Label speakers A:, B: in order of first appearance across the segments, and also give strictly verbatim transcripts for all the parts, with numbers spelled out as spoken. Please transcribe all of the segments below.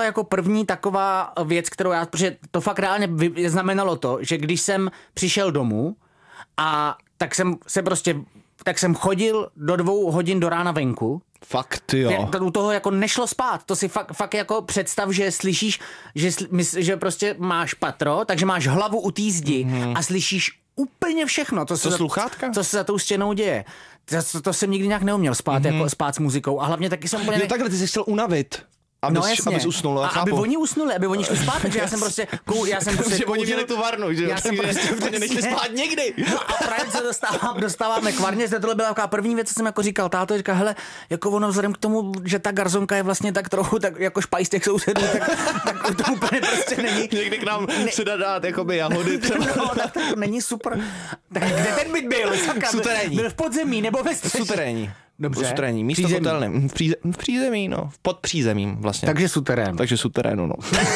A: jako první taková věc, kterou já, protože to fakt reálně znamenalo to, že když jsem přišel domů a tak jsem se prostě, tak jsem chodil do dvou hodin do rána venku.
B: Fakt, jo.
A: U toho jako nešlo spát. To si fakt, fakt jako představ, že slyšíš, že, že prostě máš patro, takže máš hlavu u té zdi mm-hmm. a slyšíš úplně všechno. To se,
B: sluchátka?
A: Co se za tou stěnou děje. To, to jsem nikdy nějak neuměl spát, mm-hmm. jako spát s muzikou. A hlavně taky jsem úplně...
B: Jo, takhle, ty jsi chtěl unavit. Abys,
A: no jasně.
B: Abys usnul,
A: a aby oni usnuli, aby oni šli spát, takže já jsem prostě... Kou, já jsem prostě
B: že oni měli tu varnu, že?
A: Já jsem prostě...
B: prostě nešli spát nikdy.
A: No a právě se dostávám, dostáváme k varně, tohle byla taková první věc, co jsem jako říkal, táto říká, hele, jako ono vzhledem k tomu, že ta garzonka je vlastně tak trochu tak jako špajs těch sousedů, tak, tak to úplně prostě není.
B: Někdy k nám ne... se dá dát jakoby jahody třeba.
A: No, tak to není super. Tak kde ten byt byl?
B: Suterénní.
A: Byl v podzemí nebo ve střeše?
B: Suterénní.
A: Dobře.
B: Suterénní, místo kotelny. V, příze, v přízemí, no. Pod přízemím vlastně.
A: Takže suterén.
B: Takže suterénu, no.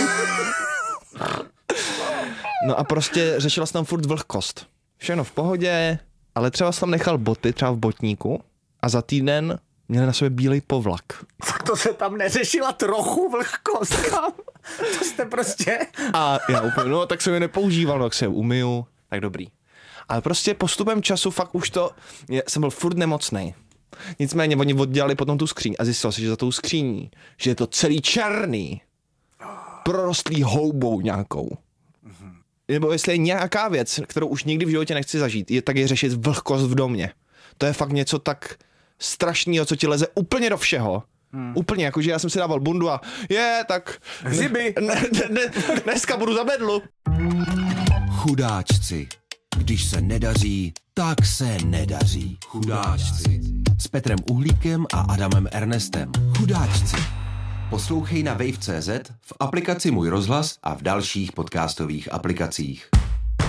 B: No a prostě řešila jsem tam furt vlhkost. Všechno v pohodě, ale třeba jsem tam nechal boty, třeba v botníku a za týden měli na sobě bílej povlak.
A: Tak to se tam neřešila trochu vlhkost, kam? To jste prostě...
B: A já úplně, no tak jsem je nepoužíval, no tak se je umyju, tak dobrý. Ale prostě postupem času fakt už to, je, jsem byl furt nemocnej. Nicméně oni oddělali potom tu skříň a zjistilo se, že za tou skříní, že je to celý černý, prorostlý houbou nějakou. Mm-hmm. Nebo jestli je nějaká věc, kterou už nikdy v životě nechci zažít, je tak je řešit vlhkost v domě. To je fakt něco tak strašného, co ti leze úplně do všeho. Hmm. Úplně, jakože já jsem si dával bundu a je, tak...
A: Hřiby.
B: Ne, ne, ne, dneska budu za bedlu.
C: Chudáčci. Když se nedaří, tak se nedaří. Chudáčci. S Petrem Uhlíkem a Adamem Ernestem. Chudáčci. Poslouchej na wave tečka cé zet, v aplikaci Můj rozhlas a v dalších podcastových aplikacích.